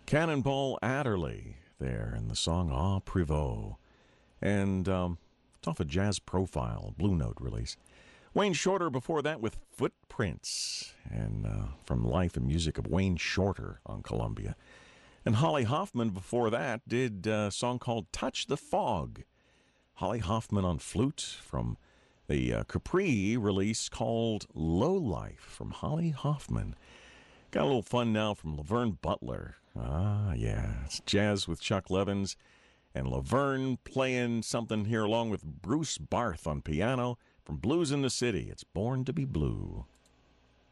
Cannonball Adderley there in the song Ah Prévost. And it's off a Jazz Profile, Blue Note release. Wayne Shorter before that with Footprints, and from Life and Music of Wayne Shorter on Columbia. And Holly Hoffman before that did a song called Touch the Fog. Holly Hoffman on flute from the Capri release called Low Life from Holly Hoffman. Got a little fun now from Laverne Butler. Ah, yeah, it's jazz with Chuck Levins. And Laverne playing something here along with Bruce Barth on piano from Blues in the City. It's Born to be Blue.